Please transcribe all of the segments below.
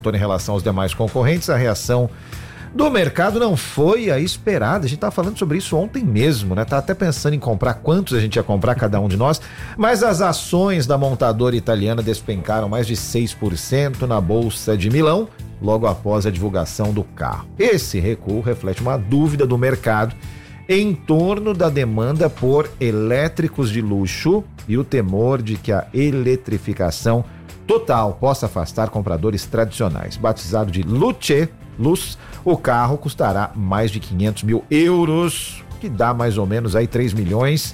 em relação aos demais concorrentes. A reação do mercado não foi a esperada. A gente tava falando sobre isso ontem mesmo, né? Tá até pensando em comprar, quantos a gente ia comprar, cada um de nós, mas as ações da montadora italiana despencaram mais de 6% na Bolsa de Milão, logo após a divulgação do carro. Esse recuo reflete uma dúvida do mercado em torno da demanda por elétricos de luxo e o temor de que a eletrificação total possa afastar compradores tradicionais. Batizado de Luce, o carro custará mais de 500 mil euros, que dá mais ou menos aí 3 milhões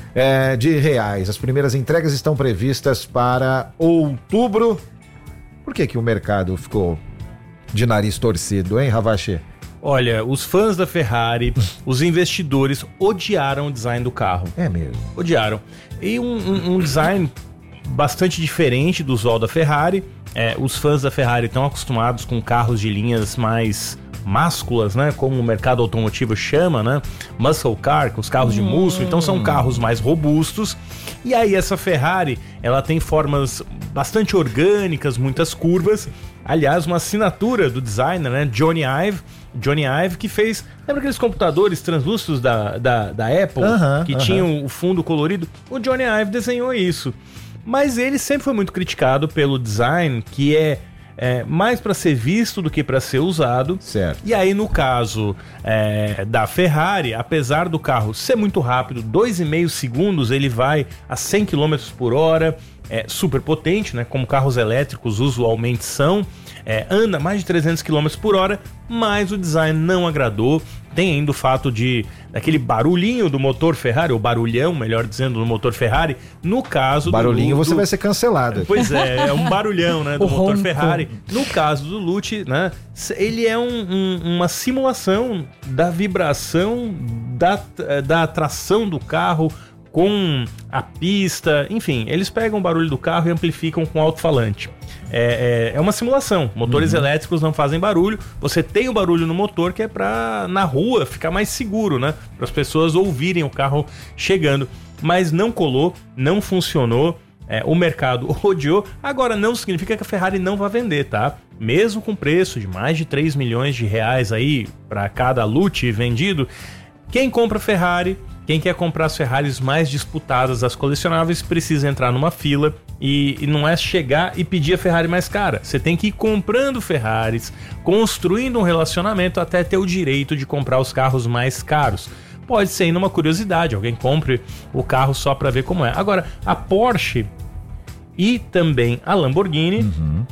de reais. As primeiras entregas estão previstas para outubro. Por que o mercado ficou de nariz torcido, hein, Ravache? Olha, os fãs da Ferrari, os investidores odiaram o design do carro. É mesmo? Odiaram. E um design bastante diferente do usual da Ferrari. Os fãs da Ferrari estão acostumados com carros de linhas mais másculas, né? Como o mercado automotivo chama, né? Muscle car, com os carros de músculo. Então são carros mais robustos. E aí essa Ferrari, ela tem formas bastante orgânicas, muitas curvas. Aliás, uma assinatura do designer, né? Johnny Ive, que fez... Lembra aqueles computadores translúcidos da Apple? Que tinham o fundo colorido? O Johnny Ive desenhou isso. Mas ele sempre foi muito criticado pelo design, que é mais para ser visto do que para ser usado. Certo. E aí, no caso da Ferrari, apesar do carro ser muito rápido, 2,5 segundos, ele vai a 100 km por hora, super potente, né, como carros elétricos usualmente são, anda mais de 300 km por hora, mas o design não agradou. Tem ainda o fato daquele barulhinho do motor Ferrari, ou barulhão, melhor dizendo, do motor Ferrari. No caso barulhinho, você vai ser cancelado. Pois é um barulhão, né, do motor Ferrari. No caso do Luce, né, ele é uma simulação da vibração, da tração do carro com a pista, enfim, eles pegam o barulho do carro e amplificam com alto-falante. É uma simulação. Motores elétricos não fazem barulho. Você tem o barulho no motor que é pra, na rua, ficar mais seguro, né? Para as pessoas ouvirem o carro chegando. Mas não colou, não funcionou. O mercado odiou. Agora, não significa que a Ferrari não vai vender, tá? Mesmo com preço de mais de 3 milhões de reais aí para cada Luce vendido, quem compra Ferrari, quem quer comprar as Ferraris mais disputadas, as colecionáveis, precisa entrar numa fila e não é chegar e pedir a Ferrari mais cara. Você tem que ir comprando Ferraris, construindo um relacionamento até ter o direito de comprar os carros mais caros. Pode ser ainda uma curiosidade, alguém compre o carro só para ver como é. Agora, a Porsche e também a Lamborghini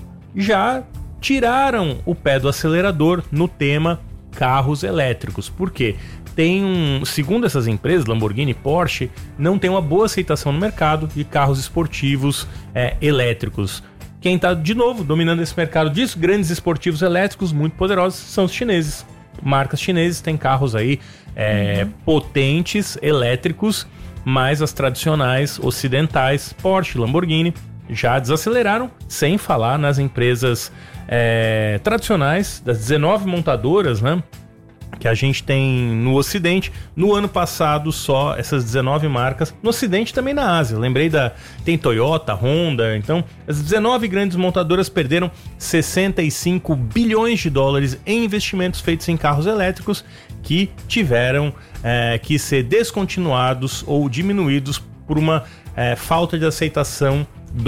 já tiraram o pé do acelerador no tema carros elétricos. Por quê? Segundo essas empresas, Lamborghini e Porsche, não tem uma boa aceitação no mercado de carros esportivos elétricos. Quem está, de novo, dominando esse mercado disso, grandes esportivos elétricos muito poderosos, são os chineses. Marcas chinesas têm carros aí potentes, elétricos, mas as tradicionais ocidentais, Porsche e Lamborghini, já desaceleraram, sem falar nas empresas tradicionais, das 19 montadoras, né, que a gente tem no Ocidente. No ano passado, só essas 19 marcas, no Ocidente e também na Ásia. Lembrei tem Toyota, Honda. Então, as 19 grandes montadoras perderam 65 bilhões de dólares em investimentos feitos em carros elétricos que tiveram que ser descontinuados ou diminuídos por uma falta de aceitação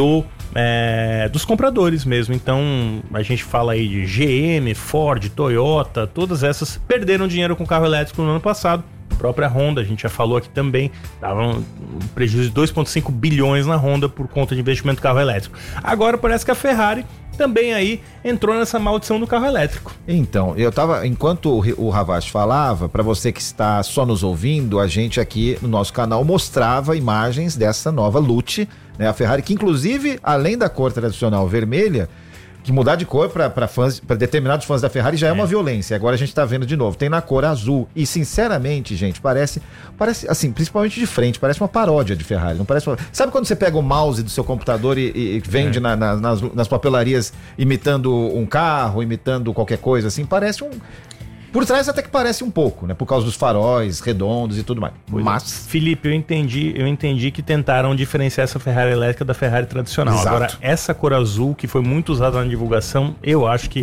dos compradores mesmo. Então a gente fala aí de GM, Ford, Toyota, todas essas perderam dinheiro com carro elétrico no ano passado. A própria Honda, a gente já falou aqui também, dava um prejuízo de 2,5 bilhões na Honda por conta de investimento do carro elétrico. Agora parece que a Ferrari também aí entrou nessa maldição do carro elétrico. Então, enquanto o Ravache falava, para você que está só nos ouvindo, a gente aqui no nosso canal mostrava imagens dessa nova Luce, né, a Ferrari, que inclusive, além da cor tradicional vermelha, que mudar de cor para determinados fãs da Ferrari já é uma violência. Agora a gente tá vendo de novo, tem na cor azul. E sinceramente, gente, parece assim, principalmente de frente, parece uma paródia de Ferrari. Não parece Sabe quando você pega o mouse do seu computador e vende nas papelarias imitando um carro, imitando qualquer coisa assim? Parece Por trás até que parece um pouco, né? Por causa dos faróis redondos e tudo mais. Mas... Felipe, eu entendi que tentaram diferenciar essa Ferrari elétrica da Ferrari tradicional. Exato. Agora, essa cor azul, que foi muito usada na divulgação, eu acho que